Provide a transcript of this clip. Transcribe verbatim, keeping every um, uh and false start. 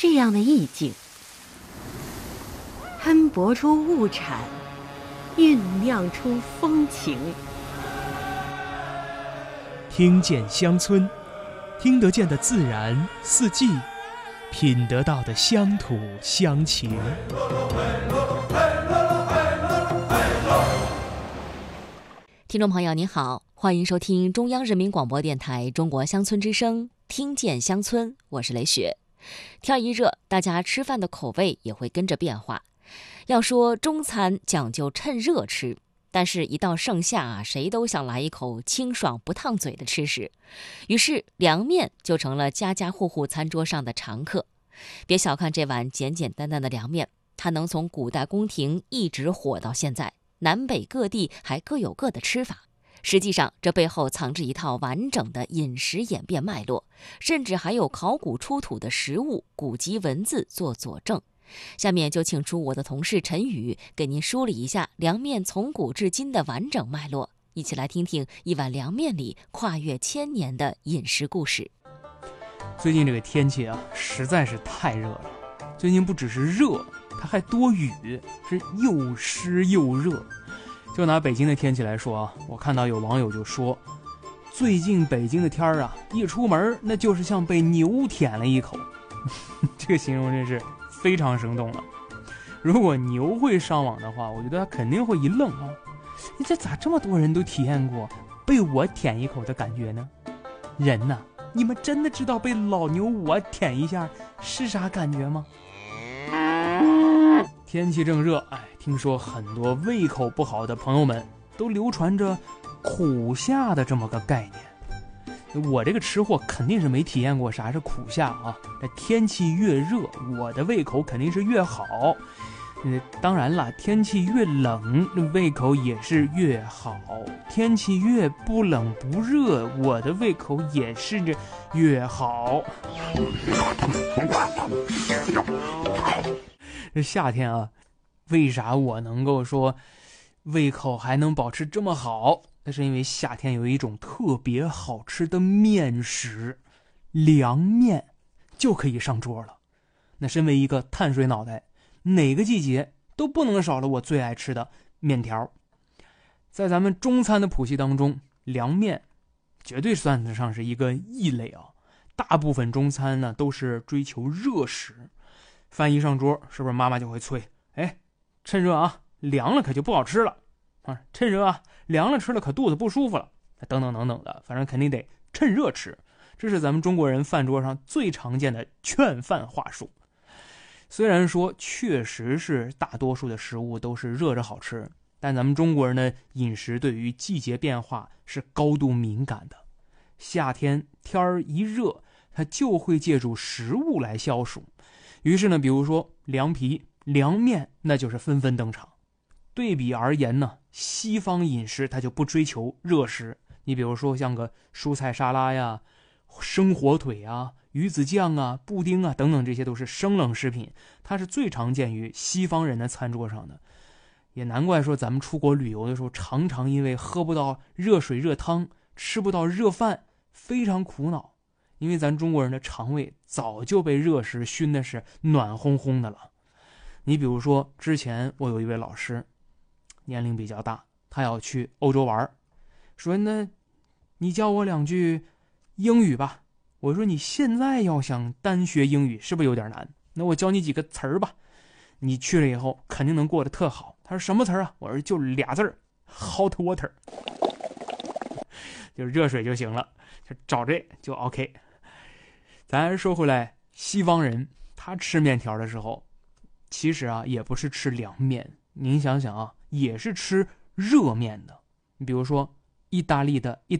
这样的意境，喷薄出物产，酝酿出风情。 听见乡村，听得见的自然四季，品得到的乡土乡情。 听众朋友您好，欢迎收听中央人民广播电台中国乡村之声，听见乡村，我是雷雪。天一热，大家吃饭的口味也会跟着变化。要说中餐讲究趁热吃，但是一到盛夏啊，谁都想来一口清爽不烫嘴的吃食，于是凉面就成了家家户户餐桌上的常客。别小看这碗简简单单的凉面，它能从古代宫廷一直火到现在，南北各地还各有各的吃法。实际上，这背后藏着一套完整的饮食演变脉络，甚至还有考古出土的食物、古籍文字做佐证。下面就请出我的同事陈宇，给您梳理一下凉面从古至今的完整脉络，一起来听听一碗凉面里跨越千年的饮食故事。 最近这个天气啊，实在是太热了。最近不只是热，它还多雨，是又湿又热。就拿北京的天气来说啊，我看到有网友就说，最近北京的天儿啊，一出门那就是像被牛舔了一口。这个形容真是非常生动了。如果牛会上网的话，我觉得他肯定会一愣啊，你这咋这么多人都体验过被我舔一口的感觉呢？人呐、啊，你们真的知道被老牛我舔一下是啥感觉吗？天气正热，哎，听说很多胃口不好的朋友们都流传着苦夏的这么个概念。我这个吃货肯定是没体验过啥是苦夏啊。这天气越热，我的胃口肯定是越好。嗯，当然了，天气越冷，胃口也是越好。天气越不冷不热，我的胃口也是越好。这夏天啊，为啥我能够说胃口还能保持这么好？那是因为夏天有一种特别好吃的面食，凉面就可以上桌了。那身为一个碳水脑袋，哪个季节都不能少了我最爱吃的面条。在咱们中餐的谱系当中，凉面绝对算得上是一个异类啊。大部分中餐呢都是追求热食，饭一上桌，是不是妈妈就会催，哎，趁热啊，凉了可就不好吃了啊！趁热啊，凉了吃了可肚子不舒服了，等等等等的，反正肯定得趁热吃。这是咱们中国人饭桌上最常见的劝饭话术。虽然说确实是大多数的食物都是热着好吃，但咱们中国人的饮食对于季节变化是高度敏感的。夏天天儿一热，它就会借助食物来消暑。于是呢，比如说凉皮、凉面，那就是纷纷登场。对比而言呢，西方饮食它就不追求热食。你比如说像个蔬菜沙拉呀、生火腿啊、鱼子酱啊、布丁啊等等，这些都是生冷食品，它是最常见于西方人的餐桌上的。也难怪说咱们出国旅游的时候，常常因为喝不到热水热汤，吃不到热饭，非常苦恼。因为咱中国人的肠胃早就被热食熏的是暖烘烘的了。你比如说，之前我有一位老师，年龄比较大，他要去欧洲玩，说那你教我两句英语吧。我说你现在要想单学英语是不是有点难？那我教你几个词儿吧，你去了以后肯定能过得特好。他说什么词儿啊？我说就俩字儿 ，hot water， 就热水就行了，就找这就 OK。咱还说回来，西方人他吃面条的时候，其实啊也不是吃凉面，您想想啊，也是吃热面的。你比如说意大利的意